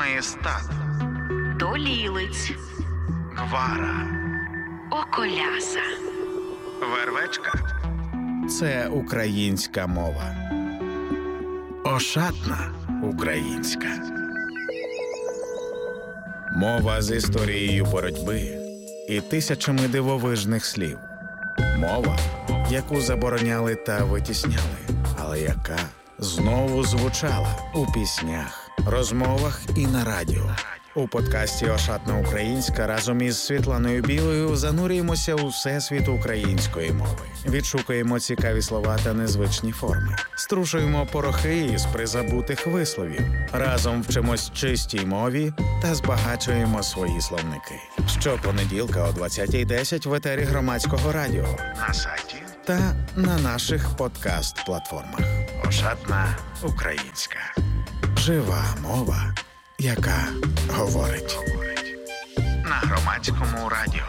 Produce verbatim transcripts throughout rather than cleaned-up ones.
маєстат, долілиць, гвара, околяса, вервечка – це українська мова. Ошатна українська. Мова з історією боротьби і тисячами дивовижних слів. Мова, яку забороняли та витісняли, але яка знову звучала у піснях, розмовах і на радіо. У подкасті «Ошатна українська» разом із Світланою Білою занурюємося у всесвіт української мови. Відшукуємо цікаві слова та незвичні форми. Струшуємо порохи із призабутих висловів. Разом вчимось чистій мові та збагачуємо свої словники. Щопонеділка о двадцятій десять в етері Громадського радіо, на сайті та на наших подкаст-платформах. «Ошатна українська». Жива мова, яка говорить. На Громадському радіо.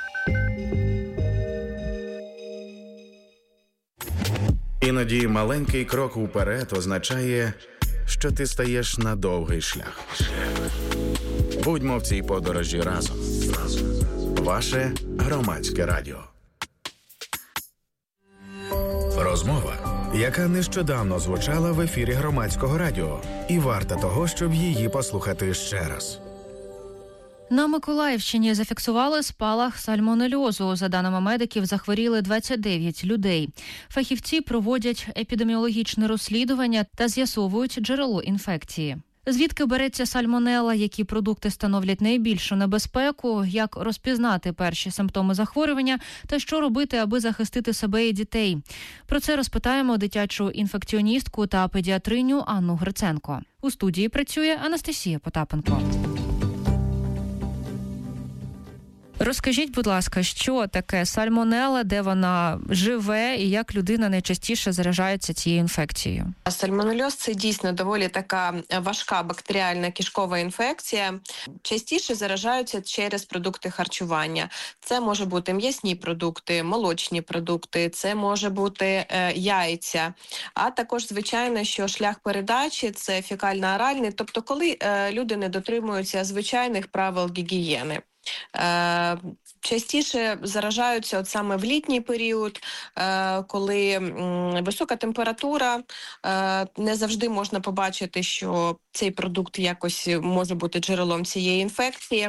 Іноді маленький крок уперед означає, що ти стаєш на довгий шлях. Будьмо в цій подорожі разом. Ваше Громадське радіо. Розмова, яка нещодавно звучала в ефірі Громадського радіо, і варта того, щоб її послухати ще раз. На Миколаївщині зафіксували спалах сальмонельозу. За даними медиків, захворіли двадцять дев'ять людей. Фахівці проводять епідеміологічне розслідування та з'ясовують джерело інфекції. Звідки береться сальмонелла, які продукти становлять найбільшу небезпеку, як розпізнати перші симптоми захворювання та що робити, аби захистити себе і дітей. Про це розпитаємо дитячу інфекціоністку та педіатриню Анну Гриценко. У студії працює Анастасія Потапенко. Розкажіть, будь ласка, що таке сальмонелла, де вона живе і як людина найчастіше заражається цією інфекцією? Сальмонельоз – це дійсно доволі така важка бактеріальна кишкова інфекція. Частіше заражаються через продукти харчування. Це може бути м'ясні продукти, молочні продукти, це може бути е, яйця. А також, звичайно, що шлях передачі – це фекально-оральний, тобто коли е, люди не дотримуються звичайних правил гігієни. Е, частіше заражаються от саме в літній період, е, коли м, висока температура, е, не завжди можна побачити, що цей продукт якось може бути джерелом цієї інфекції.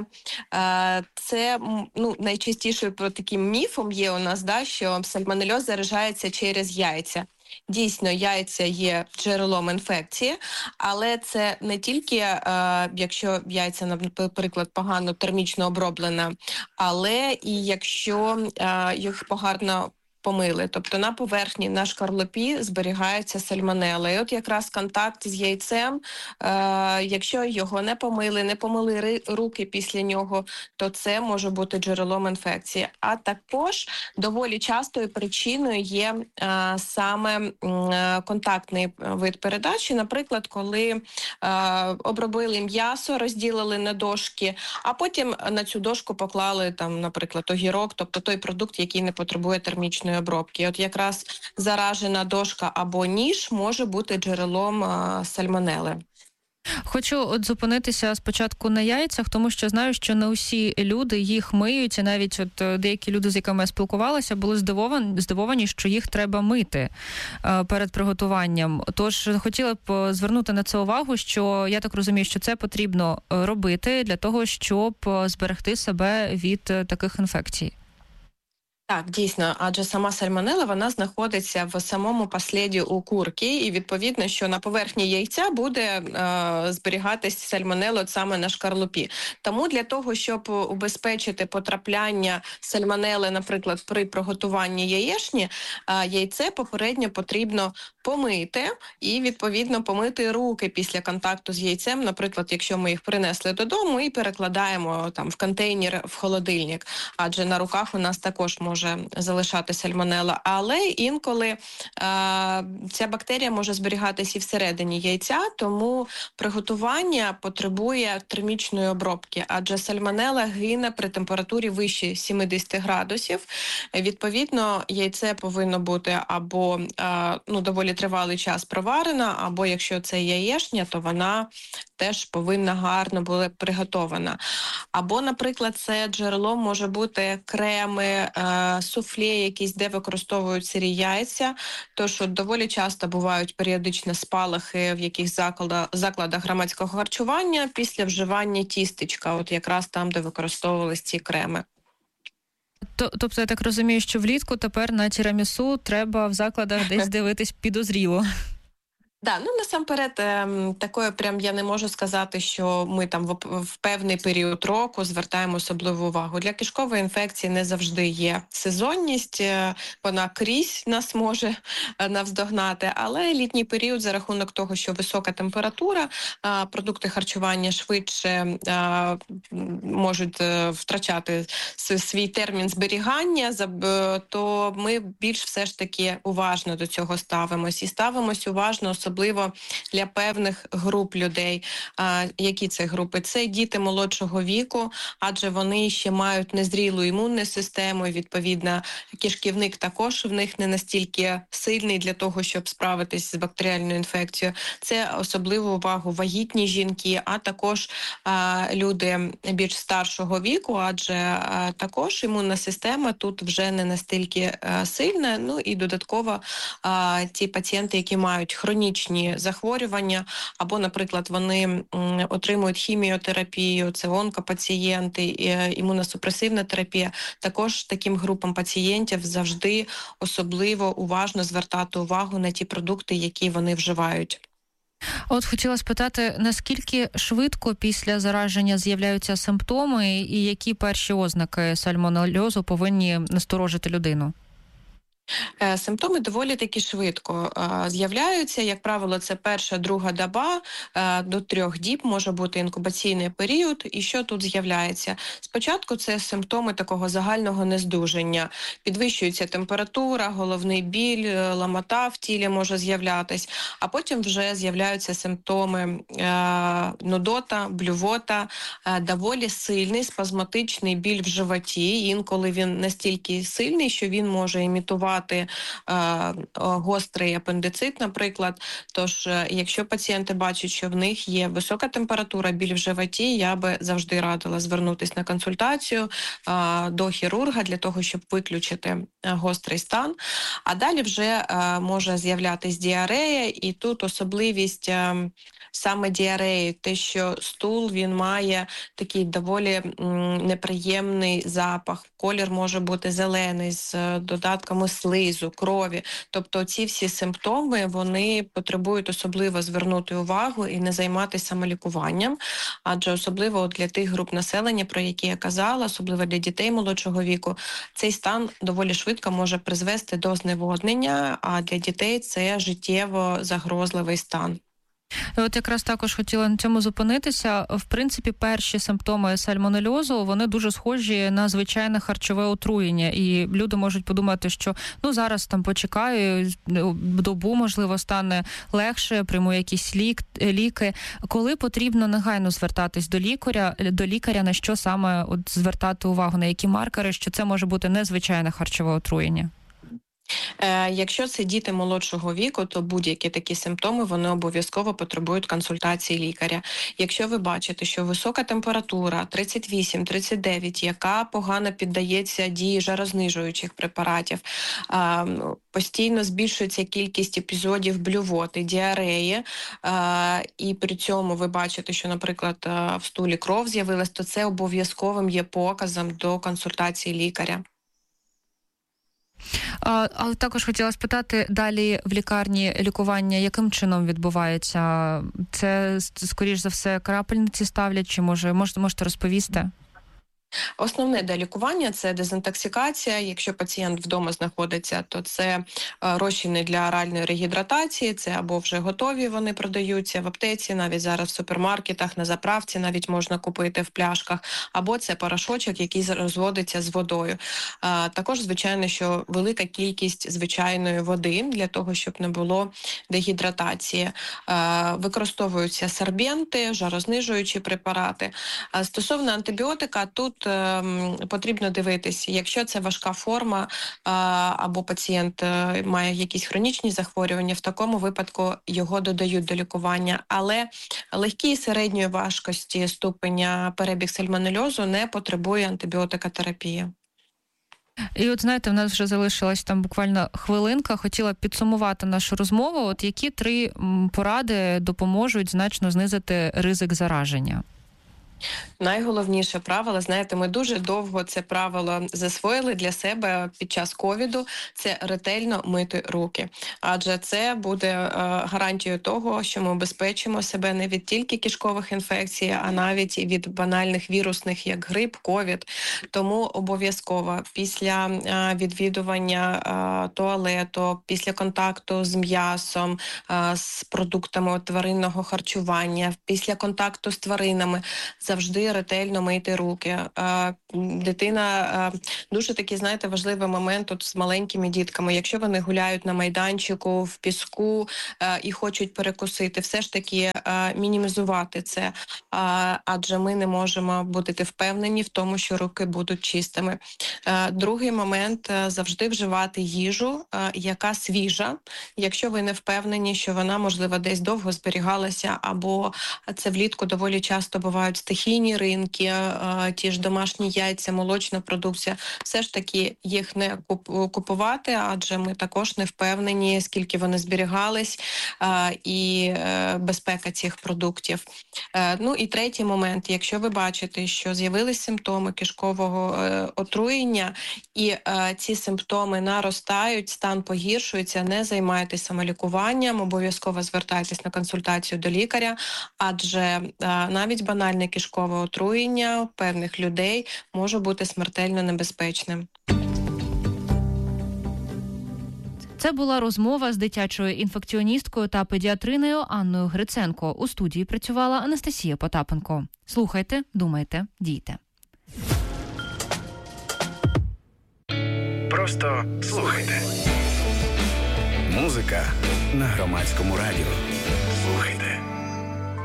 Е, це ну, найчастішим таким міфом є у нас, да, що сальмонельоз заражається через яйця. Дійсно, яйця є джерелом інфекції, але це не тільки, е, якщо яйця, наприклад, погано термічно оброблена, але і якщо е, їх погано помили. Тобто на поверхні, на шкарлупі зберігається сальмонелла. І от якраз контакт з яйцем, е, якщо його не помили, не помили руки після нього, то це може бути джерелом інфекції. А також доволі частою причиною є е, саме е, контактний вид передачі. Наприклад, коли е, обробили м'ясо, розділили на дошки, а потім на цю дошку поклали, там, наприклад, огірок, тобто той продукт, який не потребує термічної обробки. От якраз заражена дошка або ніж може бути джерелом а, сальмонели. Хочу от зупинитися спочатку на яйцях, тому що знаю, що не усі люди їх миють, і навіть от деякі люди, з якими я спілкувалася, були здивовані, здивовані, що їх треба мити е, перед приготуванням. Тож хотіла б звернути на це увагу, що я так розумію, що це потрібно робити для того, щоб зберегти себе від таких інфекцій. Так, дійсно, адже сама сальмонелла, вона знаходиться в самому посліді у курки, і відповідно, що на поверхні яйця буде е, зберігатись сальмонелла саме на шкарлупі. Тому для того, щоб убезпечити потрапляння сальмонели, наприклад, при приготуванні яєчні, е, яйце попередньо потрібно помити і, відповідно, помити руки після контакту з яйцем, наприклад, якщо ми їх принесли додому і перекладаємо там в контейнер, в холодильник, адже на руках у нас також може залишати сальмонелла, але інколи е, ця бактерія може зберігатися і всередині яйця, тому приготування потребує термічної обробки, адже сальмонелла гине при температурі вище сімдесят градусів. Відповідно, яйце повинно бути або е, ну, доволі тривалий час проварена, або якщо це яєчня, то вона теж повинна гарно бути приготована. Або, наприклад, це джерело може бути креми, е, суфле якісь, де використовують сирі яйця, тож от доволі часто бувають періодичні спалахи в якихось закладах, закладах громадського харчування після вживання тістечка, от якраз там, де використовувались ці креми. Тобто, я так розумію, що влітку тепер на тірамісу треба в закладах десь дивитись підозріло. Да, ну насамперед, е, такое прям я не можу сказати, що ми там в, в певний період року звертаємо особливу увагу. Для кишкової інфекції не завжди є сезонність, е, вона крізь нас може е, навздогнати, але літній період за рахунок того, що висока температура, е, продукти харчування швидше е, можуть е, втрачати свій термін зберігання, е, то ми більш все ж таки уважно до цього ставимось і ставимось уважно, особливо Особливо для певних груп людей. А, які це групи? Це діти молодшого віку, адже вони ще мають незрілу імунну систему, і, відповідно, кишківник також в них не настільки сильний для того, щоб справитись з бактеріальною інфекцією. Це особливу увагу вагітні жінки, а також а, люди більш старшого віку, адже а, також імунна система тут вже не настільки а, сильна. Ну і додатково а, ті пацієнти, які мають хронічні захворювання, або, наприклад, вони м, отримують хіміотерапію, це онкопацієнти, імуносупресивна терапія. Також таким групам пацієнтів завжди особливо уважно звертати увагу на ті продукти, які вони вживають. От хотіла спитати, наскільки швидко після зараження з'являються симптоми і які перші ознаки сальмонельозу повинні насторожити людину? Симптоми доволі таки швидко е, з'являються. Як правило, це перша, друга доба, е, до трьох діб може бути інкубаційний період. І що тут з'являється? Спочатку це симптоми такого загального нездужання. Підвищується температура, головний біль, ламота в тілі може з'являтись, а потім вже з'являються симптоми е, нудота, блювота, е, доволі сильний спазматичний біль в животі. Інколи він настільки сильний, що він може імітувати Е, гострий апендицит, наприклад. Тож, е, якщо пацієнти бачать, що в них є висока температура, біль в животі, я би завжди радила звернутися на консультацію е, до хірурга для того, щоб виключити е, гострий стан. А далі вже е, може з'являтися діарея, і тут особливість е, саме діареї, те, що стул, він має такий доволі м, неприємний запах. Колір може бути зелений з е, додатками слизу, крові. Тобто ці всі симптоми, вони потребують особливо звернути увагу і не займатися самолікуванням, адже особливо для тих груп населення, про які я казала, особливо для дітей молодшого віку, цей стан доволі швидко може призвести до зневоднення, а для дітей це життєво загрозливий стан. От якраз також хотіла на цьому зупинитися. В принципі, перші симптоми сальмонельозу, вони дуже схожі на звичайне харчове отруєння. І люди можуть подумати, що ну зараз там почекаю, добу, можливо, стане легше, прийму якісь лік, ліки. Коли потрібно негайно звертатись до лікаря, до лікаря, на що саме от звертати увагу, на які маркери, що це може бути незвичайне харчове отруєння? Якщо це діти молодшого віку, то будь-які такі симптоми, вони обов'язково потребують консультації лікаря. Якщо ви бачите, що висока температура тридцять вісім - тридцять дев'ять, яка погано піддається дії жарознижуючих препаратів, постійно збільшується кількість епізодів блювоти, діареї, і при цьому ви бачите, що, наприклад, в стулі кров з'явилась, то це обов'язковим є показом до консультації лікаря. А, але також хотіла спитати, далі в лікарні лікування яким чином відбувається? Це, скоріш за все, крапельниці ставлять, чи може, можете, можете розповісти? Основне для лікування – це дезінтоксикація. Якщо пацієнт вдома знаходиться, то це розчини для оральної регідратації, це або вже готові, вони продаються в аптеці, навіть зараз в супермаркетах, на заправці навіть можна купити в пляшках, або це порошочок, який розводиться з водою. Також, звичайно, що велика кількість звичайної води для того, щоб не було дегідратації. Використовуються сорбенти, жарознижуючі препарати. Стосовно антибіотика, тут тут потрібно дивитись, якщо це важка форма або пацієнт має якісь хронічні захворювання, в такому випадку його додають до лікування. Але легкі і середньої важкості ступеня перебіг сальмонельозу не потребує антибіотикотерапії. І от, знаєте, в нас вже залишилась там буквально хвилинка. Хотіла підсумувати нашу розмову. От які три поради допоможуть значно знизити ризик зараження? Найголовніше правило, знаєте, ми дуже довго це правило засвоїли для себе під час ковіду, це ретельно мити руки. Адже це буде е, гарантією того, що ми обезпечимо себе не від тільки кишкових інфекцій, а навіть і від банальних вірусних, як грип, ковід. Тому обов'язково після е, відвідування е, туалету, після контакту з м'ясом, е, з продуктами тваринного харчування, після контакту з тваринами, завжди ретельно мийте руки. Дитина, дуже такий, знаєте, важливий момент тут з маленькими дітками. Якщо вони гуляють на майданчику, в піску і хочуть перекусити, все ж таки мінімізувати це, адже ми не можемо бути впевнені в тому, що руки будуть чистими. Другий момент – завжди вживати їжу, яка свіжа. Якщо ви не впевнені, що вона, можливо, десь довго зберігалася, або це влітку доволі часто бувають стихійні ринки, ті ж домашні яйця, молочна продукція, все ж таки їх не купувати, адже ми також не впевнені, скільки вони зберігались, і безпека цих продуктів. Ну і третій момент, якщо ви бачите, що з'явились симптоми кишкового отруєння, і ці симптоми наростають, стан погіршується, не займайтеся самолікуванням, обов'язково звертайтесь на консультацію до лікаря, адже навіть банальне кишкове отруєння певних людей може бути смертельно небезпечним. Це була розмова з дитячою інфекціоністкою та педіатриною Анною Гриценко. У студії працювала Анастасія Потапенко. Слухайте, думайте, дійте. Просто слухайте. Музика на Громадському радіо. Слухайте.